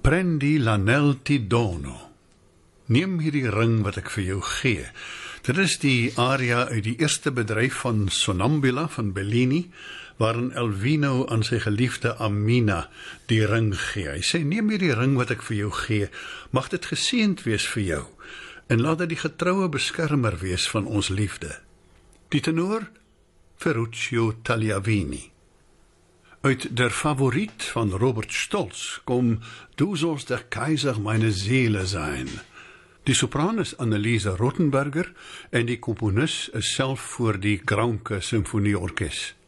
Prendi l'anel ti dono. Neem hierdie ring wat ek vir jou gee. Dit is die aria uit die eerste bedryf van Sonnambula van Bellini, waarin Elvino aan sy geliefde Amina die ring gee. Hy sê, neem hierdie ring wat ek vir jou gee, mag dit geseënd wees vir jou, en laat dit die getroue beskermer wees van ons liefde. Die tenor, Ferruccio Tagliavini. Uit Der Favorit van Robert Stolz kom Du sollst der Kaiser meine Seele sein. Die sopran is Anneliese Rottenberger en die komponis is self voor die Graunke Symfonieorkes.